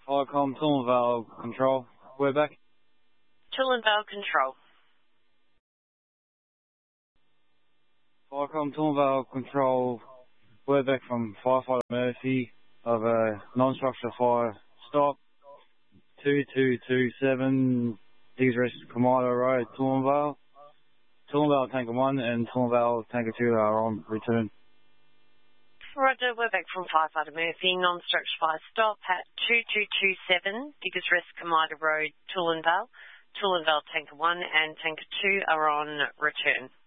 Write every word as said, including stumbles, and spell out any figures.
Firecom, Toowoomba Control, we're back. Toowoomba Control. Firecom, Toowoomba Control, we're back from Firefighter Murphy of a non-structure fire stop, two two two seven Diggers Rest Commodore Road, Toowoomba. Toowoomba Tanker one and Toowoomba Tanker two are on return. Roger, we're back from Firefighter Murphy, non-structure fire stop at two two two seven Diggers Rest Commodore Road, Toowoomba. Toowoomba Tanker one and Tanker two are on return.